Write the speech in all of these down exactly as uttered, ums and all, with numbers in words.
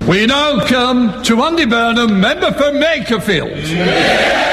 We now come to Andy Burnham, member for Makerfield.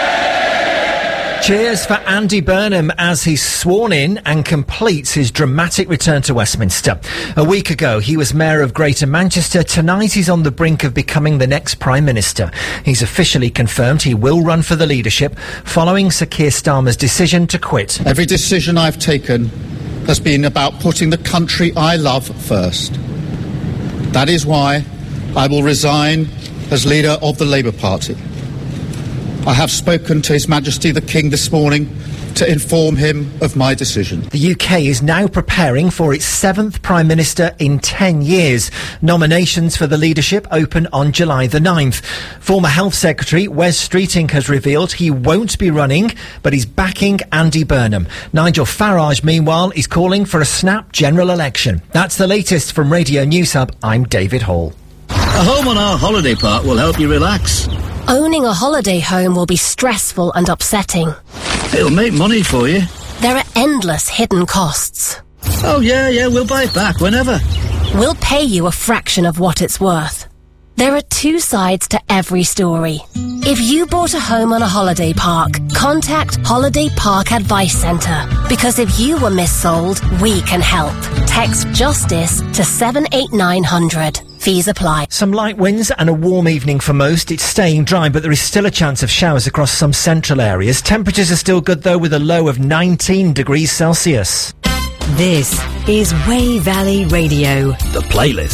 Cheers for Andy Burnham as he's sworn in and completes his dramatic return to Westminster. A week ago, he was Mayor of Greater Manchester. Tonight, he's on the brink of becoming the next Prime Minister. He's officially confirmed he will run for the leadership following Sir Keir Starmer's decision to quit. Every decision I've taken has been about putting the country I love first. That is why I will resign as leader of the Labour Party. I have spoken to His Majesty the King this morning to inform him of my decision. The U K is now preparing for its seventh Prime Minister in ten years. Nominations for the leadership open on July the ninth. Former Health Secretary Wes Streeting has revealed he won't be running, but he's backing Andy Burnham. Nigel Farage, meanwhile, is calling for a snap general election. That's the latest from Radio News Hub. I'm David Hall. A home on our holiday park will help you relax. Owning a holiday home will be stressful and upsetting. It'll make money for you. There are endless hidden costs. Oh, yeah, yeah, we'll buy it back whenever. We'll pay you a fraction of what it's worth. There are two sides to every story. If you bought a home on a holiday park, contact Holiday Park Advice Centre. Because if you were missold, we can help. Text JUSTICE to seven eight nine hundred. Fees apply. Some light winds and a warm evening for most. It's staying dry, but there is still a chance of showers across some central areas. Temperatures are still good, though, with a low of nineteen degrees Celsius. This is Way Valley Radio. The playlist.